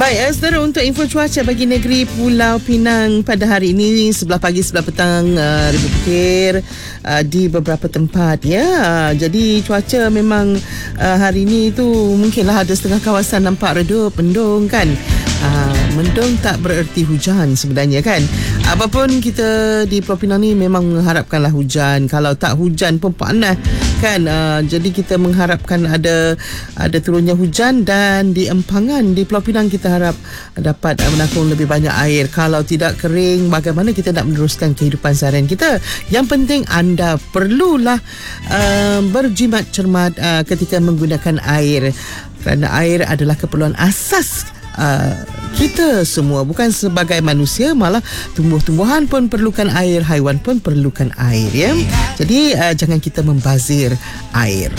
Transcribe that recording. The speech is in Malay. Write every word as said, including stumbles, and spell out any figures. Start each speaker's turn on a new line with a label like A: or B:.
A: Baik, eh, saudara, untuk info cuaca bagi negeri Pulau Pinang pada hari ini, sebelah pagi, sebelah petang, uh, ribu petir uh, di beberapa tempat, ya. Uh, jadi cuaca memang uh, hari ini tu mungkinlah ada setengah kawasan nampak redup, mendung kan. Uh, mendung tak bererti hujan sebenarnya kan. Apapun kita di Pulau Pinang ni memang mengharapkanlah hujan. Kalau tak hujan pun panas kan. Uh, jadi kita mengharapkan ada ada turunnya hujan, dan di empangan di Pulau Pinang kita harap dapat uh, menakung lebih banyak air. Kalau tidak kering, bagaimana kita nak meneruskan kehidupan seharian kita? Yang penting anda perlulah uh, berjimat cermat uh, ketika menggunakan air, kerana air adalah keperluan asas Uh, kita semua, bukan sebagai manusia, malah tumbuh-tumbuhan pun perlukan air, haiwan pun perlukan air, ya. Jadi uh, jangan kita membazir air.